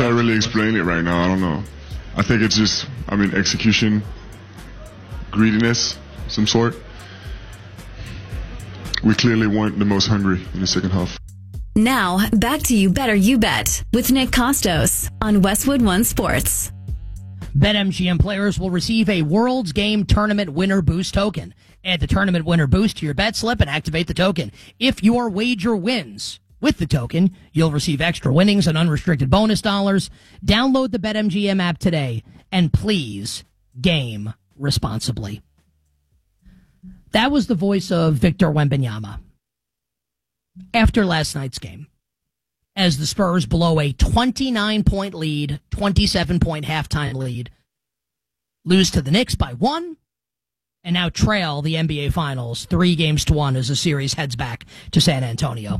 can't really explain it right now. I don't know. I think it's just, execution, greediness, some sort. We clearly weren't the most hungry in the second half. Now, back to You Better You Bet with Nick Costos on Westwood One Sports. BetMGM players will receive a World's Game Tournament Winner Boost token. Add the Tournament Winner Boost to your bet slip and activate the token. If your wager wins with the token, you'll receive extra winnings and unrestricted bonus dollars. Download the BetMGM app today, and please game responsibly. That was the voice of Victor Wembanyama after last night's game, as the Spurs blow a 29-point lead, 27-point halftime lead, lose to the Knicks by 1, and now trail the NBA Finals 3-1 as the series heads back to San Antonio.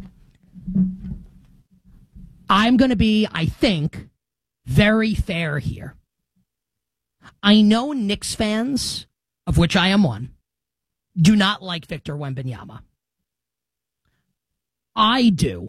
I'm going to be, I think, very fair here. I know Knicks fans, of which I am one, do not like Victor Wembanyama. I do.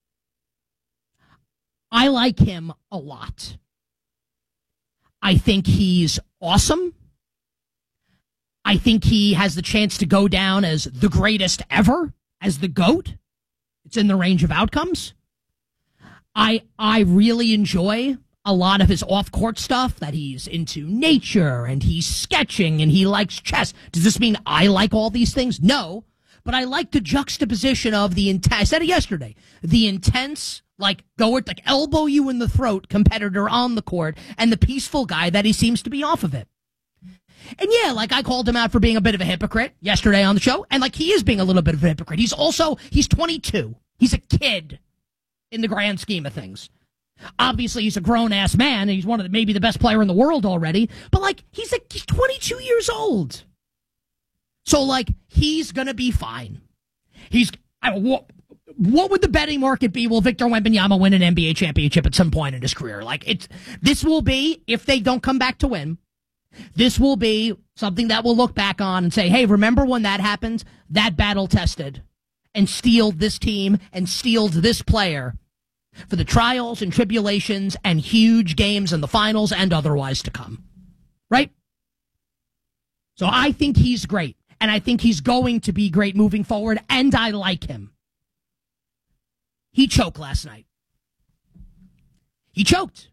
I like him a lot. I think he's awesome. I think he has the chance to go down as the greatest ever, as the GOAT. It's in the range of outcomes. I really enjoy a lot of his off-court stuff, that he's into nature and he's sketching and he likes chess. Does this mean I like all these things? No. But I like the juxtaposition of the intense, I said it yesterday, the intense, elbow you in the throat competitor on the court and the peaceful guy that he seems to be off of it. And yeah, I called him out for being a bit of a hypocrite yesterday on the show. And he is being a little bit of a hypocrite. He's 22. He's a kid in the grand scheme of things. Obviously, he's a grown-ass man, and he's one of maybe the best player in the world already. But, he's 22 years old. So, he's going to be fine. What would the betting market be? Will Victor Wembanyama win an NBA championship at some point in his career? This will be, if they don't come back to win, this will be something that we'll look back on and say, hey, remember when that happened? That battle tested and steeled this team and steeled this player for the trials and tribulations and huge games in the finals and otherwise to come. Right? So I think he's great, and I think he's going to be great moving forward, and I like him. He choked last night. He choked.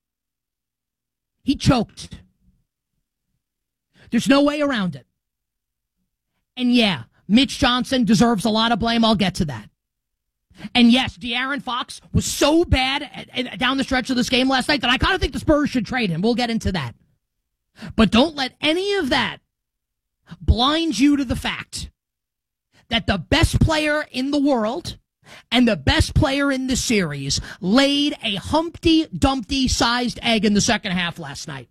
He choked. There's no way around it. And yeah, Mitch Johnson deserves a lot of blame. I'll get to that. And yes, De'Aaron Fox was so bad down the stretch of this game last night that I kind of think the Spurs should trade him. We'll get into that. But don't let any of that blind you to the fact that the best player in the world and the best player in the series laid a Humpty Dumpty-sized egg in the second half last night.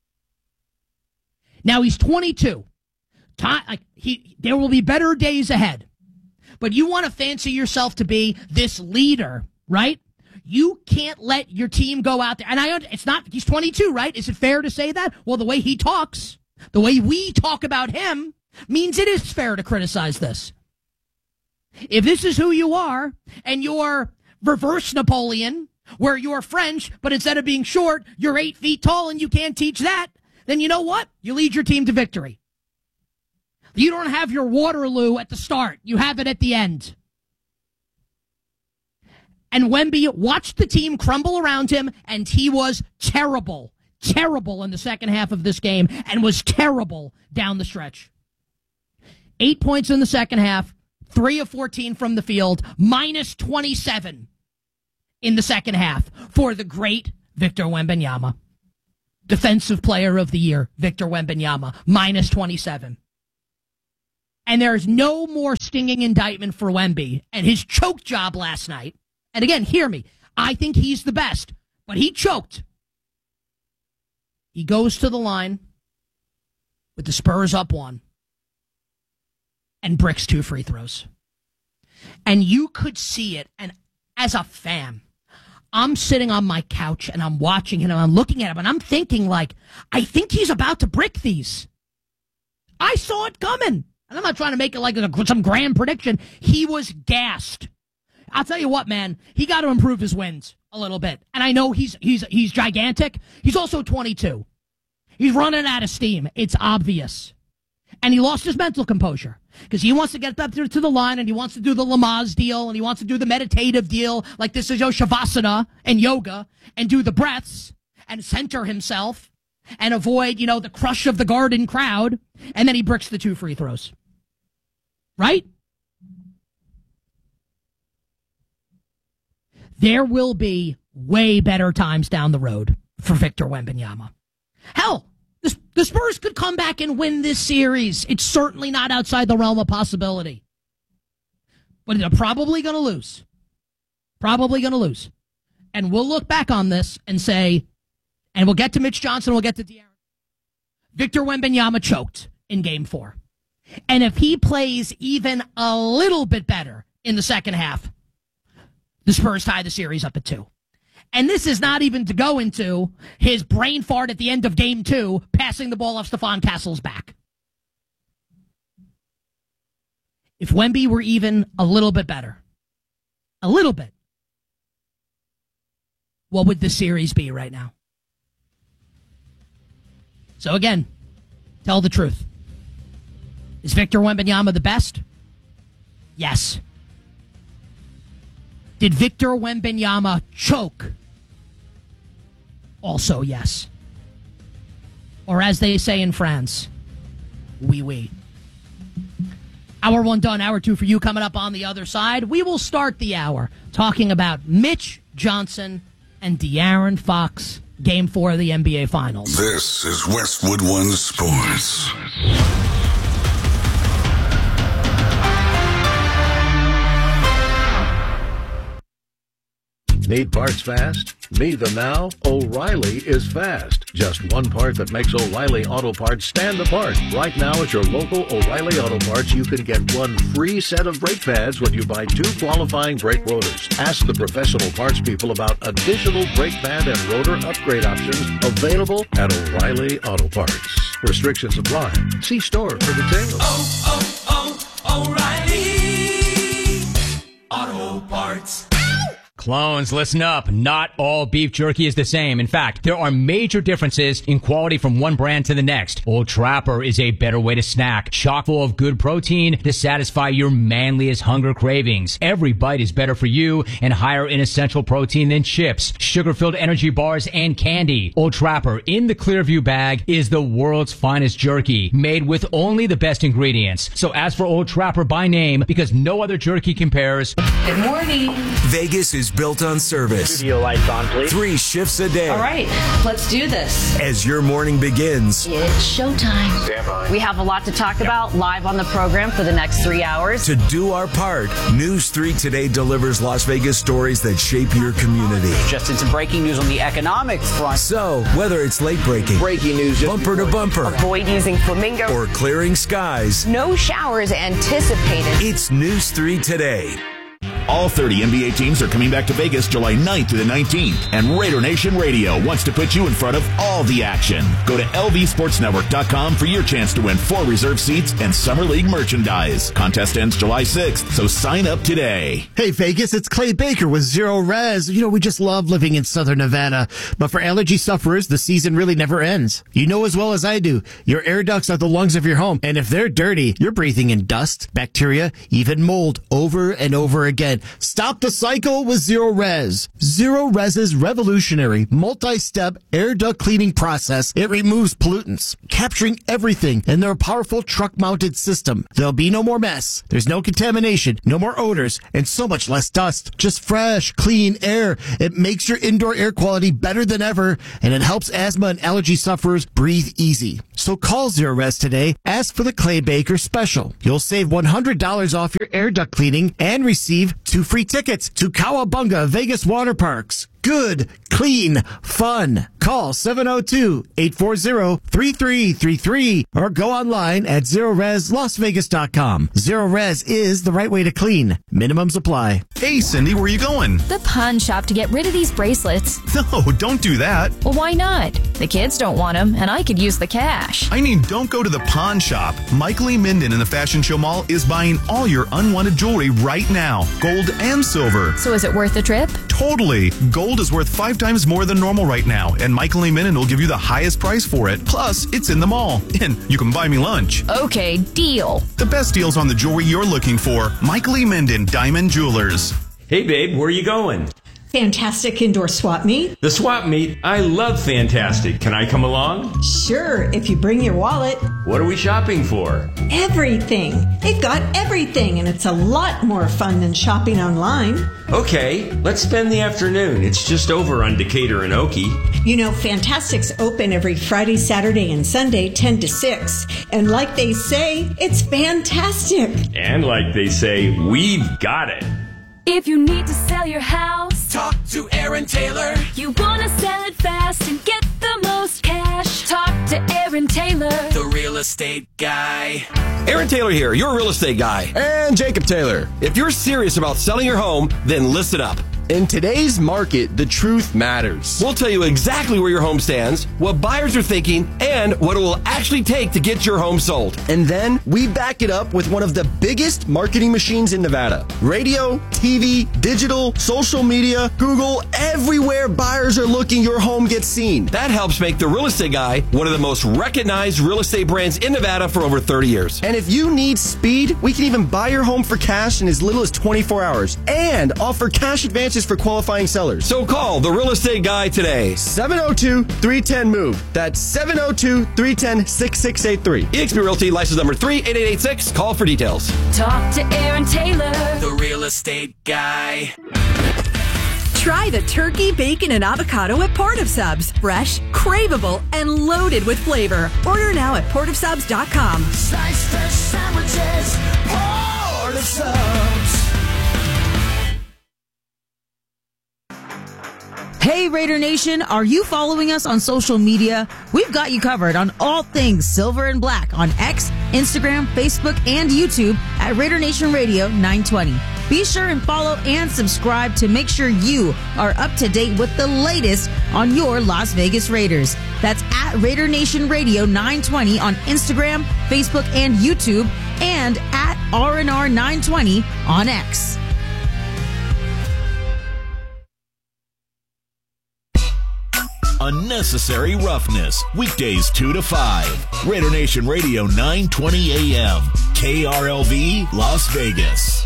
Now, he's 22. There will be better days ahead. But you want to fancy yourself to be this leader, right? You can't let your team go out there. And he's 22, right? Is it fair to say that? Well, the way he talks, the way we talk about him, means it is fair to criticize this. If this is who you are, and you're reverse Napoleon, where you're French, but instead of being short, you're 8 feet tall and you can't teach that, then you know what? You lead your team to victory. You don't have your Waterloo at the start. You have it at the end. And Wemby watched the team crumble around him, and he was terrible in the second half of this game, and was terrible down the stretch. 8 points in the second half, 3 of 14 from the field, minus 27 in the second half for the great Victor Wembanyama. Defensive Player of the Year, Victor Wembanyama, minus 27. And there's no more stinging indictment for Wemby and his choke job last night. And again, hear me. I think he's the best, but he choked. He goes to the line with the Spurs up 1 and bricks 2 free throws. And you could see it. And as a fan, I'm sitting on my couch and I'm watching him and I'm looking at him and I'm thinking I think he's about to brick these. I saw it coming. And I'm not trying to make it some grand prediction. He was gassed. I'll tell you what, man. He got to improve his wins a little bit. And I know he's gigantic. He's also 22. He's running out of steam. It's obvious. And he lost his mental composure because he wants to get up to the line and he wants to do the Lamaze deal and he wants to do the meditative deal like this is Shavasana and yoga and do the breaths and center himself and avoid, the crush of the Garden crowd. And then he bricks the 2 free throws. Right? There will be way better times down the road for Victor Wembanyama. Hell, the Spurs could come back and win this series. It's certainly not outside the realm of possibility. But they're probably going to lose. Probably going to lose. And we'll look back on this and say, and we'll get to Mitch Johnson, we'll get to De'Aaron. Victor Wembanyama choked in Game 4. And if he plays even a little bit better in the second half, the Spurs tie the series up at 2. And this is not even to go into his brain fart at the end of Game 2, passing the ball off Stephon Castle's back. If Wemby were even a little bit better, a little bit, what would the series be right now? So again, tell the truth. Is Victor Wembanyama the best? Yes. Did Victor Wembanyama choke? Also, yes. Or as they say in France, oui, oui. Hour 1 done, hour 2 for you coming up on the other side. We will start the hour talking about Mitch Johnson and De'Aaron Fox, Game 4 of the NBA Finals. This is Westwood One Sports. Need parts fast? Need them now? O'Reilly is fast. Just one part that makes O'Reilly Auto Parts stand apart. Right now at your local O'Reilly Auto Parts, you can get 1 free set of brake pads when you buy 2 qualifying brake rotors. Ask the professional parts people about additional brake pad and rotor upgrade options available at O'Reilly Auto Parts. Restrictions apply. See store for details. O'Reilly Auto Parts. Clones, listen up. Not all beef jerky is the same. In fact, there are major differences in quality from one brand to the next. Old Trapper is a better way to snack, chock full of good protein to satisfy your manliest hunger cravings. Every bite is better for you and higher in essential protein than chips, sugar-filled energy bars, and candy. Old Trapper in the Clearview bag is the world's finest jerky, made with only the best ingredients. So ask for Old Trapper by name because no other jerky compares. Good morning. Vegas is built on service. Studio lights on, please. 3 shifts a day. All right, let's do this. As your morning begins, It's showtime. Stand by. We have a lot to talk about live on the program for the next 3 hours. to do our part, News 3 Today delivers Las Vegas stories that shape your community. Just in some breaking news on the economic front. So, whether it's late breaking, Breaking news. just bumper to before- bumper, Avoid using flamingo. or clearing skies, No showers anticipated. it's News 3 Today. All 30 NBA teams are coming back to Vegas July 9th to the 19th, and Raider Nation Radio wants to put you in front of all the action. Go to lvsportsnetwork.com for your chance to win 4 reserve seats and Summer League merchandise. Contest ends July 6th, so sign up today. Hey Vegas, it's Clay Baker with Zero Res. We just love living in Southern Nevada, but for allergy sufferers, the season really never ends. You know as well as I do, your air ducts are the lungs of your home, and if they're dirty, you're breathing in dust, bacteria, even mold over and over again. Stop the cycle with Zero Res. Zero Res's revolutionary multi-step air duct cleaning process. It removes pollutants, capturing everything in their powerful truck-mounted system. There'll be no more mess. There's no contamination, no more odors, and so much less dust. Just fresh, clean air. It makes your indoor air quality better than ever, and it helps asthma and allergy sufferers breathe easy. So call Zero Res today. Ask for the Clay Baker special. You'll save $100 off your air duct cleaning and receive 2 free tickets to Cowabunga Vegas Water Parks. Good clean, fun. Call 702-840-3333 or go online at ZeroResLasVegas.com. Zero Res is the right way to clean. Minimums apply. Hey, Cindy, where are you going? The pawn shop to get rid of these bracelets. No, don't do that. Well, why not? The kids don't want them, and I could use the cash. I mean, don't go to the pawn shop. Michael E. Minden in the Fashion Show Mall is buying all your unwanted jewelry right now. Gold and silver. So is it worth the trip? Totally. Gold is worth 5 times more than normal right now, and Michael E. Minden will give you the highest price for it. Plus, it's in the mall, and you can buy me lunch. Okay, deal. The best deals on the jewelry you're looking for. Michael E. Minden, Diamond Jewelers. Hey, babe, where are you going? Fantastic indoor swap meet. The swap meet? I love Fantastic. Can I come along? Sure, if you bring your wallet. What are we shopping for? Everything. They've got everything, and it's a lot more fun than shopping online. Okay, let's spend the afternoon. It's just over on Decatur and Okie. You know, Fantastic's open every Friday, Saturday, and Sunday, 10 to 6. And like they say, it's fantastic. And like they say, we've got it. If you need to sell your house, talk to Aaron Taylor. You want to sell it fast and get the most cash, talk to Aaron Taylor, the real estate guy. Aaron Taylor here, your real estate guy. And Jacob Taylor. If you're serious about selling your home, then listen up. In today's market, the truth matters. We'll tell you exactly where your home stands, what buyers are thinking, and what it will actually take to get your home sold. And then we back it up with one of the biggest marketing machines in Nevada. Radio, TV, digital, social media, Google, everywhere buyers are looking, your home gets seen. That helps make The Real Estate Guy one of the most recognized real estate brands in Nevada for over 30 years. And if you need speed, we can even buy your home for cash in as little as 24 hours and offer cash advances for qualifying sellers. So call The Real Estate Guy today. 702-310-MOVE. That's 702-310-6683. eXp Realty, license number 38886. Call for details. Talk to Aaron Taylor, the real estate guy. Try the turkey, bacon, and avocado at Port of Subs. Fresh, craveable, and loaded with flavor. Order now at portofsubs.com. Slice the sandwiches, Port of Subs. Hey Raider Nation, are you following us on social media? We've got you covered on all things silver and black on X, Instagram, Facebook, and YouTube at Raider Nation Radio 920. Be sure and follow and subscribe to make sure you are up to date with the latest on your Las Vegas Raiders. That's at Raider Nation Radio 920 on Instagram, Facebook, and YouTube, and at RNR 920 on X. Unnecessary Roughness, weekdays 2 to 5. Raider Nation Radio 920 AM, KRLV, Las Vegas.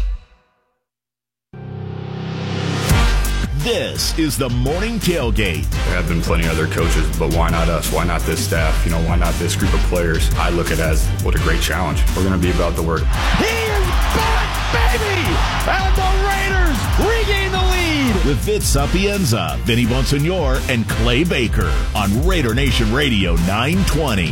This is the Morning Tailgate. There have been plenty of other coaches, but why not us? Why not this staff? You know, why not this group of players? I look at it as, what a great challenge. We're going to be about the work. He is back, baby! And the Raiders regain the lead! With Vince Sapienza, Vinny Bonsignor, and Clay Baker on Raider Nation Radio 920.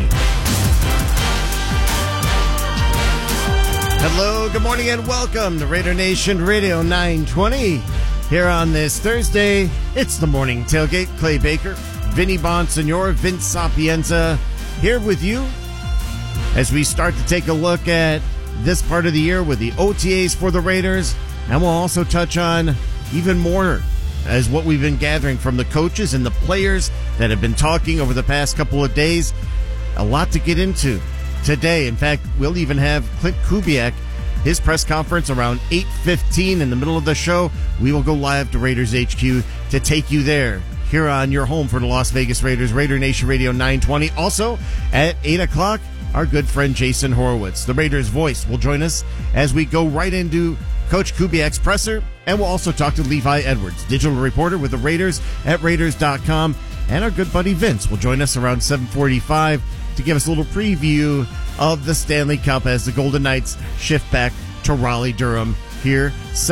Hello, good morning, and welcome to Raider Nation Radio 920. Here on this Thursday, it's the Morning Tailgate. Clay Baker, Vinny Bonsignor, Vince Sapienza here with you as we start to take a look at this part of the year with the OTAs for the Raiders, and we'll also touch on even more as what we've been gathering from the coaches and the players that have been talking over the past couple of days. A lot to get into today. In fact, we'll even have Clint Kubiak, his press conference around 8:15 in the middle of the show. We will go live to Raiders HQ to take you there here on your home for the Las Vegas Raiders, Raider Nation Radio 920. Also at 8 o'clock, our good friend Jason Horowitz, the Raiders voice, will join us as we go right into Coach Kubiak's presser, and we'll also talk to Levi Edwards, digital reporter with the Raiders at Raiders.com, and our good buddy Vince will join us around 7:45 to give us a little preview of the Stanley Cup as the Golden Knights shift back to Raleigh-Durham here.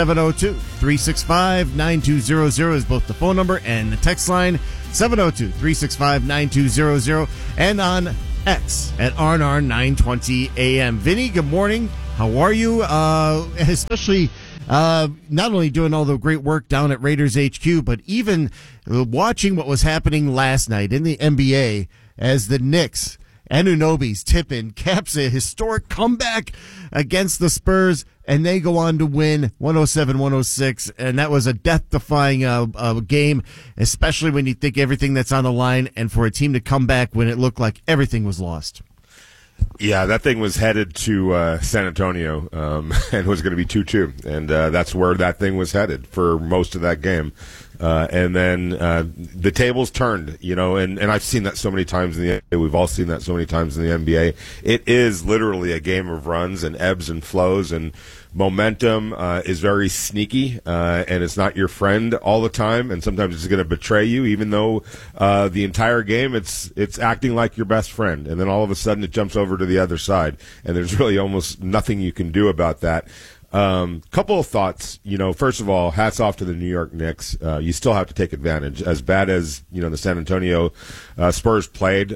702-365-9200 is both the phone number and the text line. 702-365-9200, and on X at RNR 920 AM. Vinny, good morning. How are you? Especially not only doing all the great work down at Raiders HQ, but even watching what was happening last night in the NBA as the Knicks, Anunoby's tip-in caps a historic comeback against the Spurs, and they go on to win 107-106, and that was a death-defying game, especially when you think everything that's on the line, and for a team to come back when it looked like everything was lost. Yeah, that thing was headed to San Antonio and was going to be 2-2, and that's where that thing was headed for most of that game. And then the tables turned, and I've seen that so many times in the NBA. We've all seen that so many times in the NBA. It is literally a game of runs and ebbs and flows, and momentum is very sneaky, and it's not your friend all the time, and sometimes it's going to betray you, even though the entire game it's acting like your best friend, and then all of a sudden it jumps over to the other side, and there's really almost nothing you can do about that. Couple of thoughts. First of all, hats off to the New York Knicks. You still have to take advantage. As bad as the San Antonio Spurs played,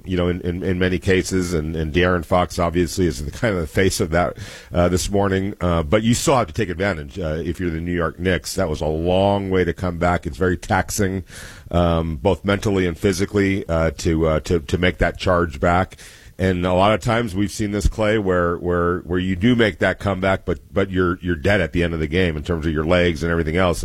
in many cases, and De'Aaron Fox obviously is kind of the face of that this morning. But you still have to take advantage if you're the New York Knicks. That was a long way to come back. It's very taxing, both mentally and physically, to make that charge back. And a lot of times we've seen this, Clay, where you do make that comeback, but you're dead at the end of the game in terms of your legs and everything else.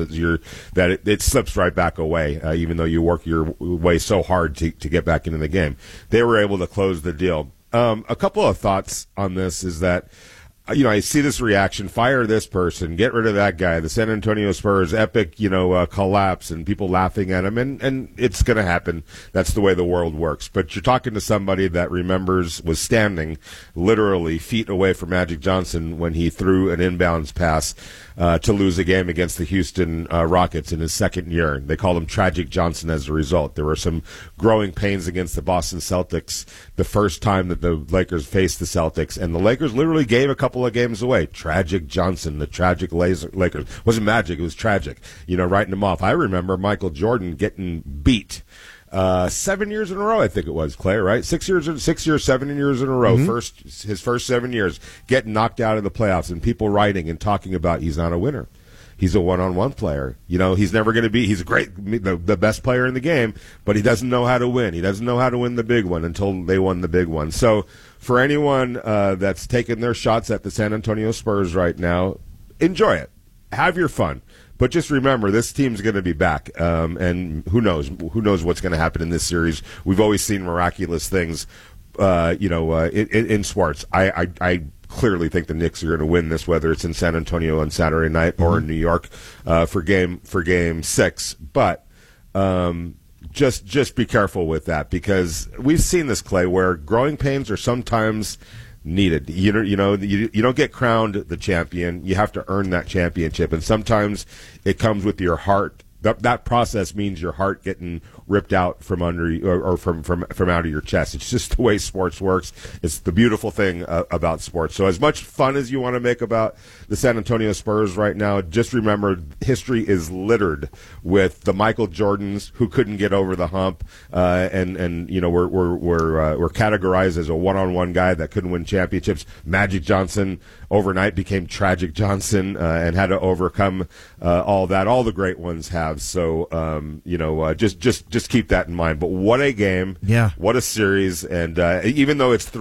It slips right back away, even though you work your way so hard to get back into the game. They were able to close the deal. A couple of thoughts on this is that, I see this reaction, fire this person, get rid of that guy, the San Antonio Spurs, epic, collapse, and people laughing at him, and it's going to happen. That's the way the world works. But you're talking to somebody that was standing literally feet away from Magic Johnson when he threw an inbounds pass to lose a game against the Houston Rockets in his second year. They called him Tragic Johnson as a result. There were some growing pains against the Boston Celtics the first time that the Lakers faced the Celtics, and the Lakers literally gave a couple of games away. Tragic Johnson, the tragic Lakers. It wasn't magic, it was tragic. Writing them off. I remember Michael Jordan getting beat 7 years in a row, I think it was, Clay, right? 7 years in a row. Mm-hmm. His first 7 years, getting knocked out of the playoffs, and people writing and talking about he's not a winner. He's a one-on-one player. He's never going to be. He's the best player in the game, but he doesn't know how to win. He doesn't know how to win the big one until they won the big one. So for anyone that's taking their shots at the San Antonio Spurs right now, enjoy it. Have your fun. But just remember, this team's going to be back, and who knows what's going to happen in this series. We've always seen miraculous things, in sports. I clearly think the Knicks are going to win this, whether it's in San Antonio on Saturday night or in New York for game 6. But just be careful with that, because we've seen this, Clay, where growing pains are sometimes needed. You don't get crowned the champion. You have to earn that championship, and sometimes it comes with your heart. That process means your heart getting ripped out from under you, or from out of your chest. It's just the way sports works. It's the beautiful thing about sports. So as much fun as you want to make about the San Antonio Spurs right now, just remember history is littered with the Michael Jordans who couldn't get over the hump, and we're categorized as a one-on-one guy that couldn't win championships. Magic Johnson overnight became Tragic Johnson and had to overcome all that. All the great ones have. So just keep that in mind. But what a game! Yeah, what a series! And even though it's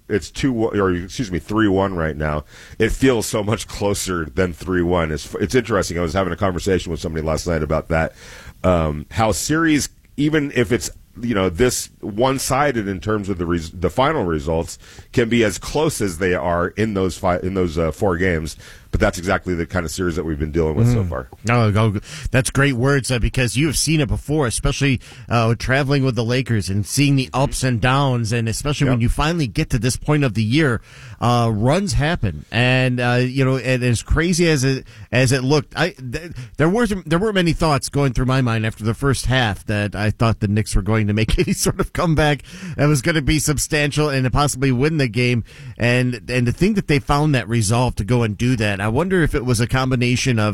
3-1 right now, it feels so much closer than 3-1. It's interesting. I was having a conversation with somebody last night about that. How series, even if it's this one-sided in terms of the final results, can be as close as they are in those 4 games. But that's exactly the kind of series that we've been dealing with so far. Oh, that's great words, because you have seen it before, especially traveling with the Lakers and seeing the ups and downs, and especially when you finally get to this point of the year, runs happen, and and as crazy as it looked, there weren't many thoughts going through my mind after the first half that I thought the Knicks were going to make any sort of comeback that was going to be substantial and to possibly win the game, and to think that they found that resolve to go and do that. I wonder if it was a combination of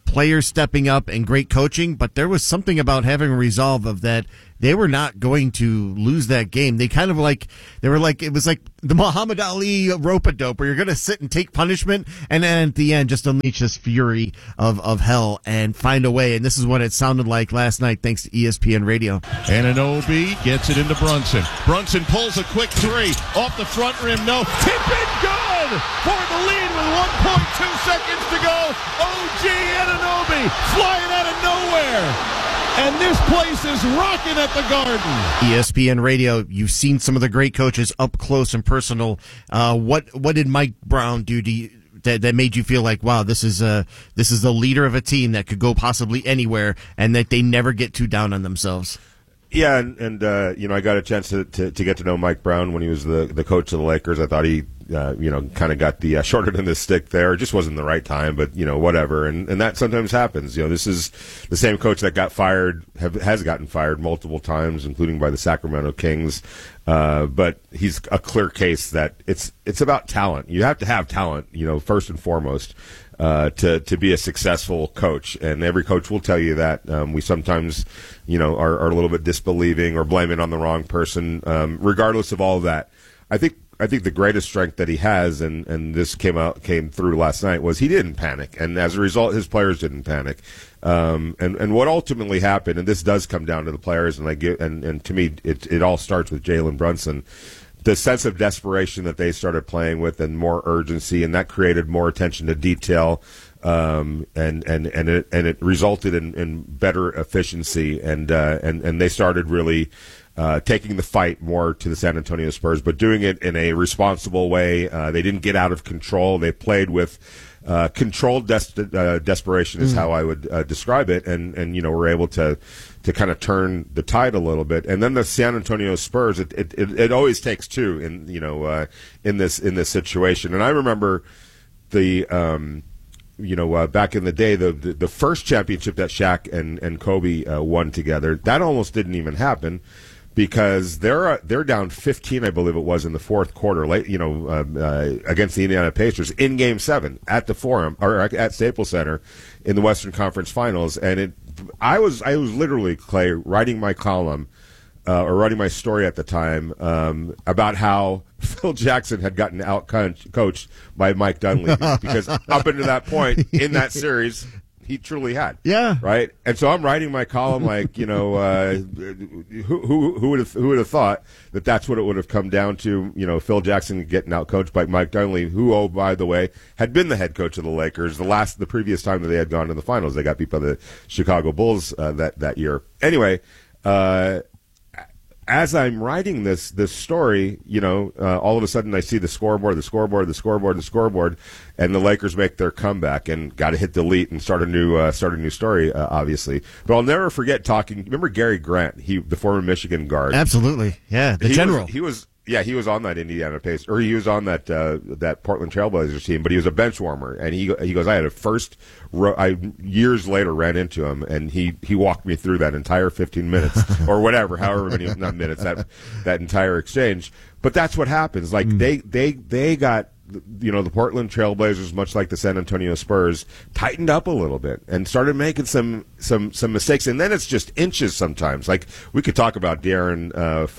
players stepping up and great coaching, but there was something about having a resolve of that they were not going to lose that game. They kind of it was like the Muhammad Ali rope-a-dope where you're going to sit and take punishment and then at the end just unleash this fury of hell and find a way. And this is what it sounded like last night thanks to ESPN Radio. Anunoby gets it into Brunson. Brunson pulls a quick three off the front rim. No. Tip it good for the lead with 1.2 seconds to go. OG Anunoby flying out of nowhere. And this place is rocking at the Garden. ESPN Radio, you've seen some of the great coaches up close and personal. What did Mike Brown do to you that made you feel like, wow, this is the leader of a team that could go possibly anywhere and that they never get too down on themselves? Yeah, and I got a chance to get to know Mike Brown when he was the coach of the Lakers. I thought he kind of got the short end of the stick there. It just wasn't the right time, but whatever. And that sometimes happens. This is the same coach that got fired, has gotten fired multiple times, including by the Sacramento Kings. But he's a clear case that it's about talent. You have to have talent, first and foremost. To be a successful coach, and every coach will tell you that. We sometimes, are a little bit disbelieving or blame it on the wrong person. Regardless of all of that, I think the greatest strength that he has, and this came through last night, was he didn't panic, and as a result, his players didn't panic. And what ultimately happened, and this does come down to the players, and to me, it all starts with Jalen Brunson. The sense of desperation that they started playing with, and more urgency, and that created more attention to detail, and it resulted in better efficiency, and they started really taking the fight more to the San Antonio Spurs, but doing it in a responsible way. They didn't get out of control. They played with controlled desperation is how I would describe it, and we're able to kind of turn the tide a little bit. And then the San Antonio Spurs, it always takes two in this situation. And I remember the back in the day, the first championship that Shaq and Kobe won together, that almost didn't even happen, because they're down 15, I believe it was, in the fourth quarter, late, against the Indiana Pacers in Game 7 at the Forum, or at Staples Center in the Western Conference Finals. And I was literally, Clay, writing my column or writing my story at the time about how Phil Jackson had gotten out-coached by Mike Dunleavy, because up until that point in that series, he truly had. Yeah. Right? And so I'm writing my column like, who would have thought that that's what it would have come down to, Phil Jackson getting outcoached by Mike Dunleavy, who, oh, by the way, had been the head coach of the Lakers the previous time that they had gone to the finals. They got beat by the Chicago Bulls that year. Anyway, as I'm writing this story, all of a sudden I see the scoreboard, and the Lakers make their comeback, and got to hit delete and start a new story, obviously. But I'll never forget talking. Remember Gary Grant, the former Michigan guard? Absolutely, yeah, the general. He was on that Indiana Pacers, or he was on that Portland Trailblazers team, but he was a bench warmer, and he goes, I had years later ran into him, and he walked me through that entire 15 minutes or whatever, however many not minutes, that entire exchange. But that's what happens. Like they got, the Portland Trailblazers, much like the San Antonio Spurs, tightened up a little bit and started making some mistakes, and then it's just inches sometimes. Like, we could talk about De'Aaron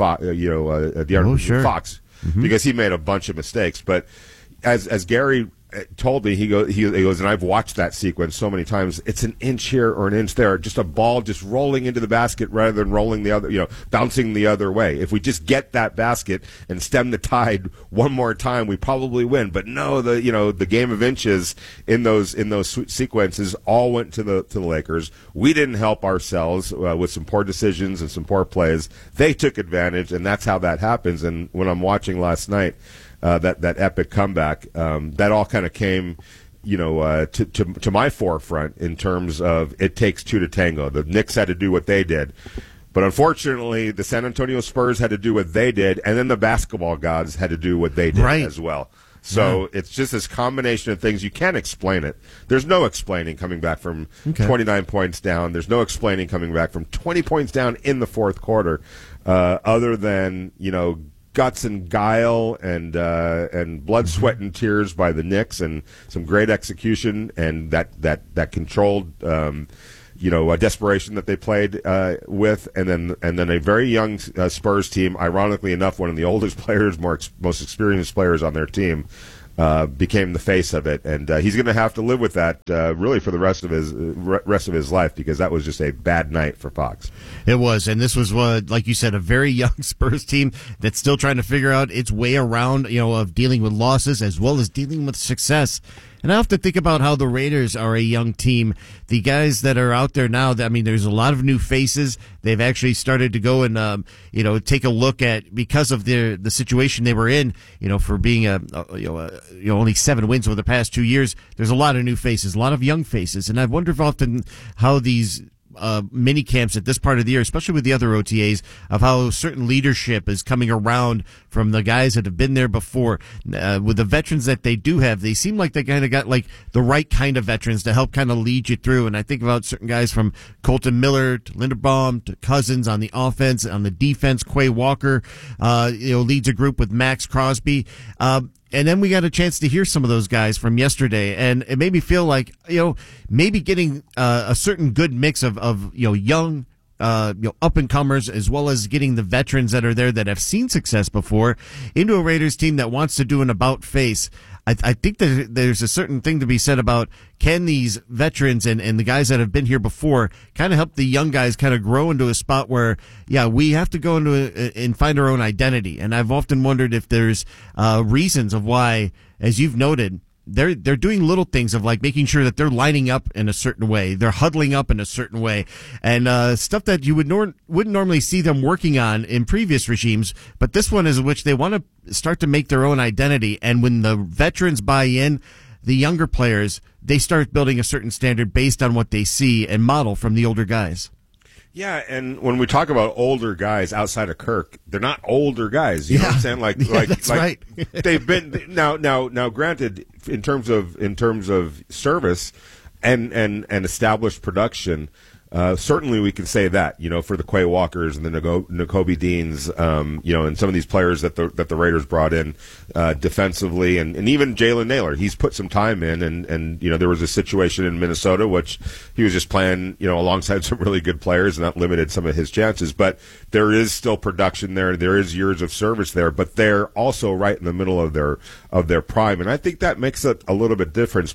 Fox, because he made a bunch of mistakes, but as Gary told me, he goes, and I've watched that sequence so many times, it's an inch here or an inch there, just a ball just rolling into the basket rather than rolling the other, bouncing the other way. If we just get that basket and stem the tide one more time, we probably win. But no, the game of inches in those sequences all went to the Lakers. We didn't help ourselves with some poor decisions and some poor plays. They took advantage, and that's how that happens. And when I'm watching last night, that epic comeback, that all kind of came, to my forefront in terms of it takes two to tango. The Knicks had to do what they did, but unfortunately, the San Antonio Spurs had to do what they did, and then the basketball gods had to do what they did as well. So it's just this combination of things. You can't explain it. There's no explaining coming back from 29 points down. There's no explaining coming back from 20 points down in the fourth quarter, other than, guts and guile and blood, sweat, and tears by the Knicks, and some great execution and that controlled desperation that they played with, and then a very young Spurs team, ironically enough, one of the oldest players, most experienced players on their team, became the face of it, and he's going to have to live with that really for the rest of his life, because that was just a bad night for Fox. It was, and this was like you said, a very young Spurs team that's still trying to figure out its way around, of dealing with losses as well as dealing with success. And I have to think about how the Raiders are a young team. The guys that are out there now, there's a lot of new faces. They've actually started to go and, take a look at, because of the situation they were in, for being only 7 wins over the past 2 years. There's a lot of new faces, a lot of young faces. And I wonder often how these mini camps at this part of the year, especially with the other OTAs, of how certain leadership is coming around from the guys that have been there before. With the veterans that they do have, they seem like they kind of got like the right kind of veterans to help kind of lead you through. And I think about certain guys from Colton Miller to Linderbaum to Cousins on the offense, on the defense. Quay Walker, leads a group with Max Crosby. And then we got a chance to hear some of those guys from yesterday, and it made me feel like, maybe getting a certain good mix of young, up-and-comers, as well as getting the veterans that are there that have seen success before into a Raiders team that wants to do an about-face. I think that there's a certain thing to be said about, can these veterans and the guys that have been here before kind of help the young guys kind of grow into a spot where, we have to go into and find our own identity. And I've often wondered if there's reasons of why, as you've noted, they're doing little things of like making sure that they're lining up in a certain way, they're huddling up in a certain way, and stuff that you wouldn't normally see them working on in previous regimes. But this one is which they want to start to make their own identity. And when the veterans buy in, the younger players, they start building a certain standard based on what they see and model from the older guys. Yeah, and when we talk about older guys outside of Kirk, they're not older guys. You know what I'm saying? That's right. They've been now. Granted, in terms of service and established production, certainly we can say that, for the Quay Walkers and the Nakobe Deans, and some of these players that the Raiders brought in defensively, and even Jalen Naylor, he's put some time in, and there was a situation in Minnesota which he was just playing, alongside some really good players, and that limited some of his chances. But there is still production there. There is years of service there, but they're also right in the middle of their prime, and I think that makes it a little bit different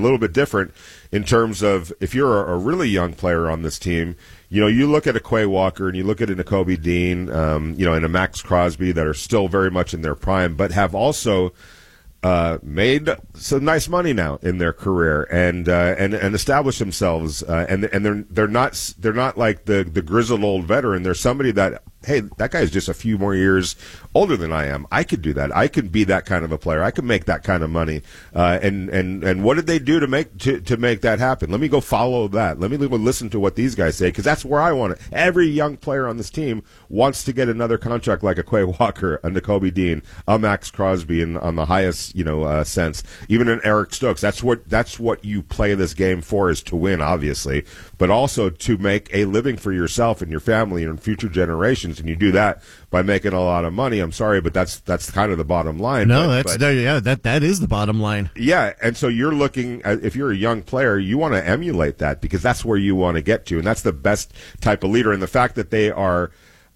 in terms of, if you're a really young player on this team, you look at a Quay Walker and you look at a Nakobe Dean, and a Max Crosby that are still very much in their prime, but have also made some nice money now in their career and established themselves, and they're not like the grizzled old veteran. They're somebody that, hey, that guy's just a few more years older than I am. I could do that. I could be that kind of a player. I could make that kind of money. And what did they do to make that happen? Let me go follow that. Let me listen to what these guys say, because that's where I want it. Every young player on this team wants to get another contract like a Quay Walker, a Nakobe Dean, a Max Crosby, and on the highest sense, even an Eric Stokes. That's what you play this game for, is to win, obviously, but also to make a living for yourself and your family and future generations. And you do that by making a lot of money. I'm sorry, but that's kind of the bottom line. No, that is the bottom line. Yeah, and so you're looking at, if you're a young player, you want to emulate that, because that's where you want to get to, and that's the best type of leader. And the fact that they are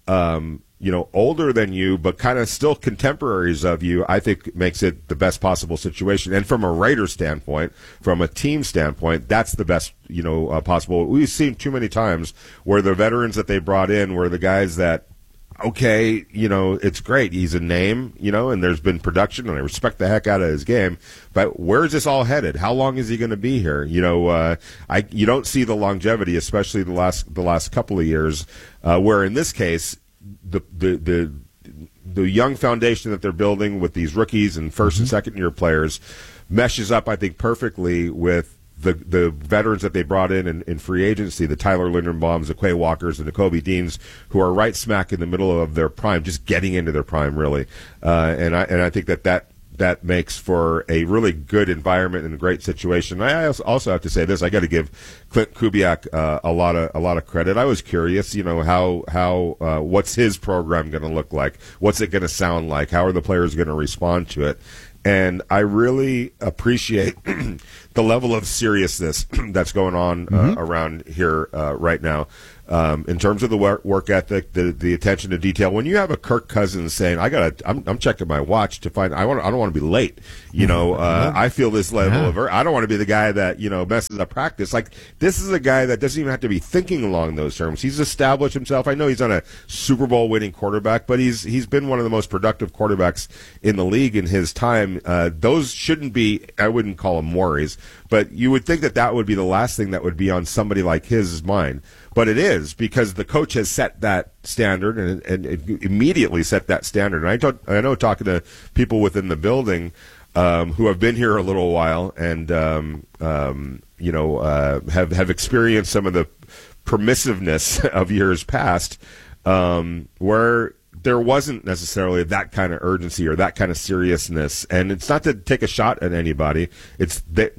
older than you, but kind of still contemporaries of you, I think makes it the best possible situation. And from a Raider standpoint, from a team standpoint, that's the best, possible. We've seen too many times where the veterans that they brought in were the guys that, okay, it's great, he's a name, and there's been production, and I respect the heck out of his game, but where's this all headed? How long is he going to be here? You don't see the longevity, especially the last couple of years, where in this case, the young foundation that they're building with these rookies and first and second year players meshes up, I think, perfectly with the veterans that they brought in free agency, the Tyler Linderbaums, the Quay Walkers, and the Nakobe Deans, who are right smack in the middle of their prime, just getting into their prime, really. And I think that that makes for a really good environment and a great situation. I also have to say this: I got to give Clint Kubiak a lot of credit. I was curious, how what's his program going to look like? What's it going to sound like? How are the players going to respond to it? And I really appreciate the level of seriousness that's going on around here right now. In terms of the work ethic, the attention to detail. When you have a Kirk Cousins saying, I'm checking my watch to find, I don't want to be late. I feel this level of, I don't want to be the guy that, messes up practice. Like, this is a guy that doesn't even have to be thinking along those terms. He's established himself. I know he's on a Super Bowl winning quarterback, but he's been one of the most productive quarterbacks in the league in his time. Those shouldn't be, I wouldn't call them worries, but you would think that would be the last thing that would be on somebody like his mind. But it is, because the coach has set that standard and immediately set that standard. And I know talking to people within the building who have been here a little while and have experienced some of the permissiveness of years past, where there wasn't necessarily that kind of urgency or that kind of seriousness. And it's not to take a shot at anybody. It's that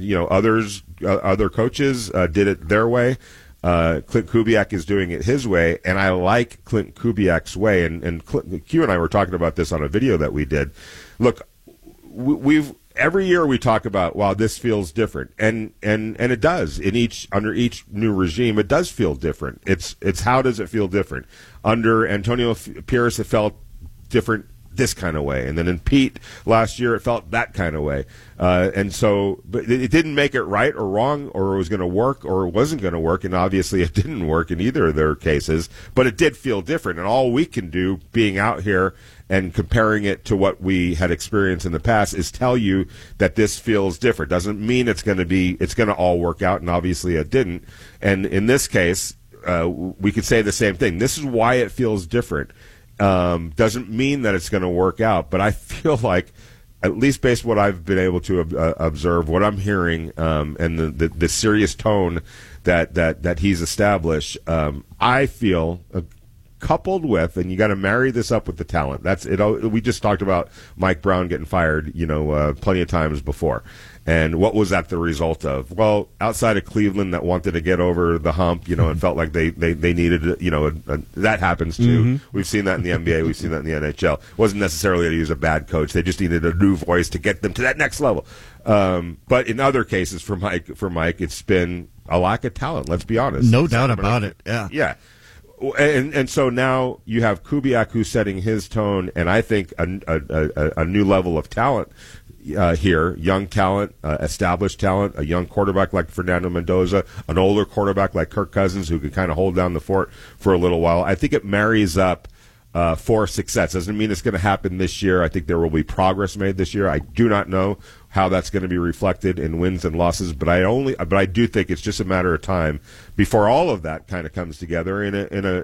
other coaches did it their way. Clint Kubiak is doing it his way, and I like Clint Kubiak's way. And Q and I were talking about this on a video that we did. Look, every year we talk about, wow, this feels different, and it does. Under each new regime, it does feel different. It's how does it feel different? Under Antonio Pierce, it felt different this kind of way, and then in Pete last year it felt that kind of way, and so but it didn't make it right or wrong, or it was going to work or it wasn't going to work, and obviously it didn't work in either of their cases, but it did feel different. And all we can do, being out here and comparing it to what we had experienced in the past, is tell you that this feels different. Doesn't mean it's going to all work out, and obviously it didn't. And in this case, we could say the same thing. This is why it feels different. Doesn't mean that it's going to work out, but I feel like, at least based on what I've been able to observe, what I'm hearing, and the serious tone that he's established, I feel coupled with, and you got to marry this up with the talent. That's it. We just talked about Mike Brown getting fired, plenty of times before. And what was that the result of? Well, outside of Cleveland that wanted to get over the hump, and felt like they needed, that happens too. Mm-hmm. We've seen that in the NBA. We've seen that in the NHL. It wasn't necessarily to use a bad coach. They just needed a new voice to get them to that next level. But in other cases, for Mike, it's been a lack of talent. Let's be honest. No doubt about it. Yeah. Yeah. And so now you have Kubiak who's setting his tone, and I think a new level of talent here, young talent, established talent, a young quarterback like Fernando Mendoza, an older quarterback like Kirk Cousins who can kind of hold down the fort for a little while. I think it marries up for success. Doesn't mean it's going to happen this year. I think there will be progress made this year. I do not know how that's going to be reflected in wins and losses, but I do think it's just a matter of time before all of that kind of comes together in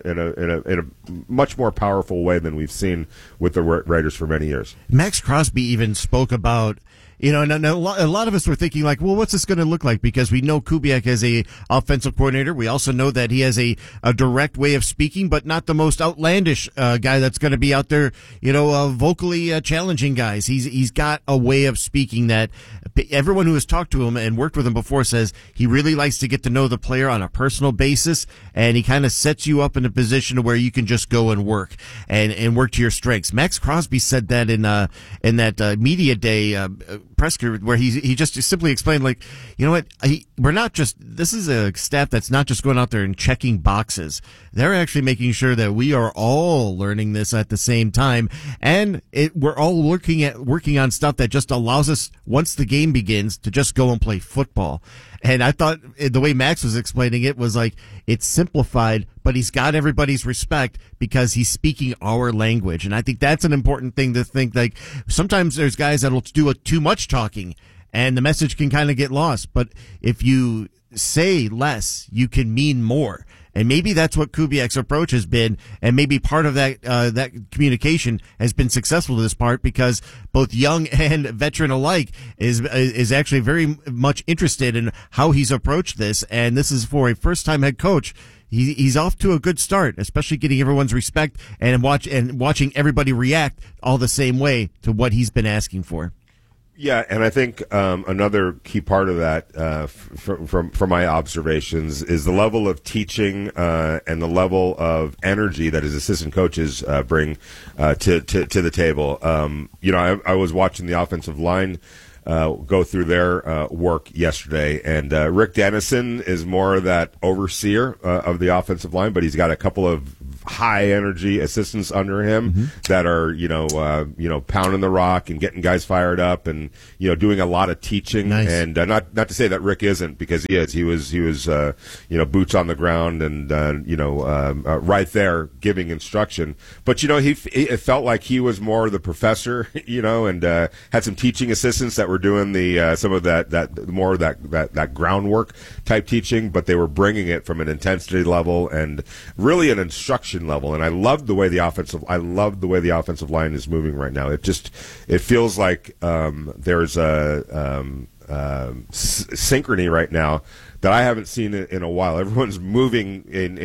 a much more powerful way than we've seen with the Raiders for many years. Max Crosby even spoke about, and a lot of us were thinking like, well, what's this going to look like? Because we know Kubiak as a offensive coordinator. We also know that he has a direct way of speaking, but not the most outlandish guy that's going to be out there, vocally challenging guys. He's got a way of speaking that everyone who has talked to him and worked with him before says he really likes to get to know the player on a personal basis, and he kind of sets you up in a position where you can just go and work and work to your strengths. Max Crosby said that in that media day press conference where he just simply explained, like, this is a staff that's not just going out there and checking boxes. They're actually making sure that we are all learning this at the same time, and we're all working on stuff that just allows us, once the game begins, to just go and play football. And I thought the way Max was explaining it was like, it's simplified, but he's got everybody's respect because he's speaking our language. And I think that's an important thing to think. Like, sometimes there's guys that'll do too much talking and the message can kind of get lost. But if you say less, you can mean more. And maybe that's what Kubiak's approach has been, and maybe part of that communication has been successful to this part, because both young and veteran alike is actually very much interested in how he's approached this. And this is for a first-time head coach. he's off to a good start, especially getting everyone's respect and watching everybody react all the same way to what he's been asking for. Yeah, and I think another key part of that, from my observations, is the level of teaching and the level of energy that his assistant coaches bring to the table. I was watching the offensive line go through their work yesterday, and Rick Dennison is more of that overseer of the offensive line, but he's got a couple of high energy assistants under him that are pounding the rock and getting guys fired up and doing a lot of teaching. Nice. And not to say that Rick isn't, because he is. He was boots on the ground and right there giving instruction. But it felt like he was more the professor, and had some teaching assistants that were doing the some of that groundwork type teaching, but they were bringing it from an intensity level and really an instruction level. And I love the way the offensive line is moving right now. It feels like there's a synchrony right now that I haven't seen in a while. Everyone's moving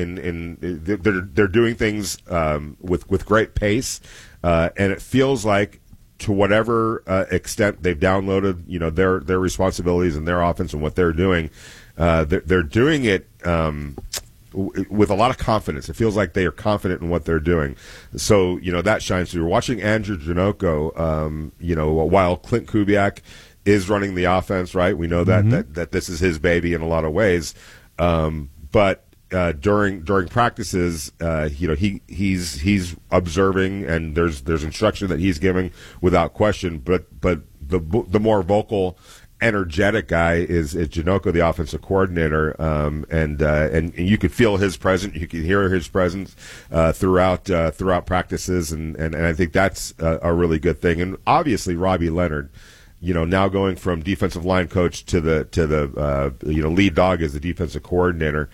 they're doing things with great pace, and it feels like, to whatever extent they've downloaded their responsibilities and their offense and what they're doing, they're doing it with a lot of confidence. It feels like they are confident in what they're doing. So, that shines through. We're watching Andrew Janocko, while Clint Kubiak is running the offense, right? We know that this is his baby in a lot of ways. But during practices, he's observing, and there's instruction that he's giving without question. But the more vocal, energetic guy is Janocko, the offensive coordinator, and you could feel his presence, you could hear his presence throughout practices, and I think that's a really good thing. And obviously Robbie Leonard, now going from defensive line coach to the lead dog as the defensive coordinator,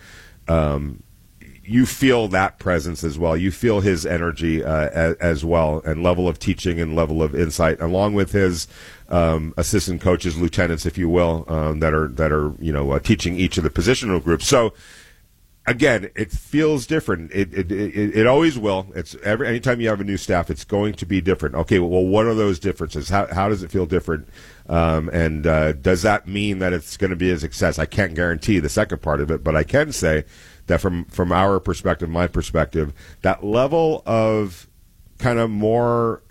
you feel that presence as well. You feel his energy as well, and level of teaching and level of insight, along with his assistant coaches, lieutenants, if you will, that are teaching each of the positional groups. So again, it feels different. It always will. It's anytime you have a new staff, it's going to be different. Okay, well, what are those differences? How does it feel different? And does that mean that it's going to be a success? I can't guarantee the second part of it, but I can say that from our perspective, my perspective, that level of kind of more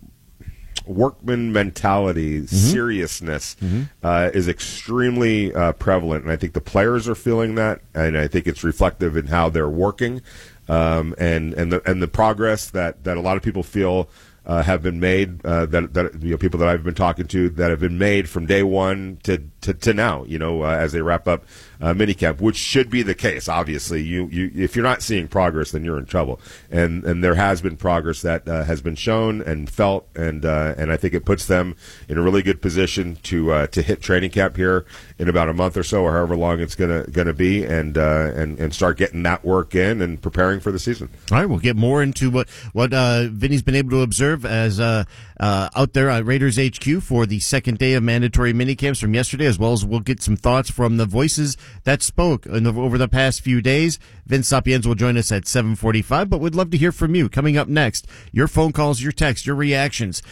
workman mentality, seriousness, is extremely prevalent, and I think the players are feeling that, and I think it's reflective in how they're working, and the progress that a lot of people feel have been made, that people that I've been talking to that have been made from day one to now, as they wrap up minicamp, which should be the case. Obviously, you if you're not seeing progress, then you're in trouble. And there has been progress that has been shown and felt, and I think it puts them in a really good position to hit training camp here in about a month or so, or however long it's gonna be, and start getting that work in and preparing for the season. All right, we'll get more into what Vinny's been able to observe as out there at Raiders HQ for the second day of mandatory minicamps from yesterday, as well as we'll get some thoughts from the voices that spoke over the past few days. Vince Sapienza will join us at 7:45, but we'd love to hear from you. Coming up next, your phone calls, your texts, your reactions,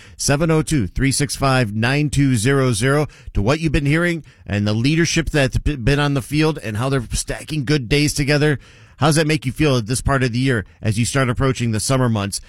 702-365-9200 to what you've been hearing and the leadership that's been on the field and how they're stacking good days together. How does that make you feel at this part of the year as you start approaching the summer months?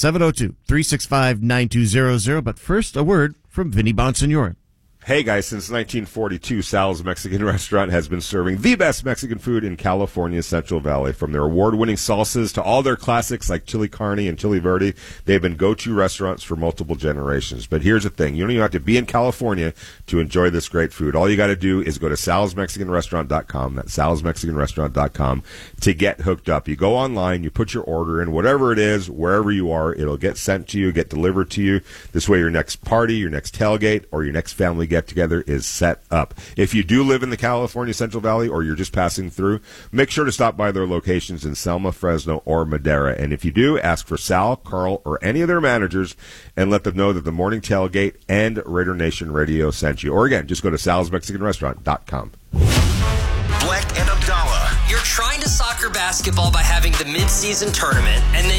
702-365-9200. But first, a word from Vinny Bonsignore. Hey guys, since 1942, Sal's Mexican Restaurant has been serving the best Mexican food in California's Central Valley. From their award-winning salsas to all their classics like chili carne and chili verde, they've been go-to restaurants for multiple generations. But here's the thing, you don't even have to be in California to enjoy this great food. All you got to do is go to salsmexicanrestaurant.com, that's salsmexicanrestaurant.com, to get hooked up. You go online, you put your order in, whatever it is, wherever you are, it'll get sent to you, get delivered to you. This way your next party, your next tailgate, or your next family get-together is set up. If you do live in the California Central Valley or you're just passing through, make sure to stop by their locations in Selma, Fresno, or Madera. And if you do, ask for Sal, Carl, or any of their managers and let them know that the Morning Tailgate and Raider Nation Radio sent you. Or again, just go to salsmexicanrestaurant.com. Black and Abdallah, you're trying to soccer basketball by having the mid-season tournament, and then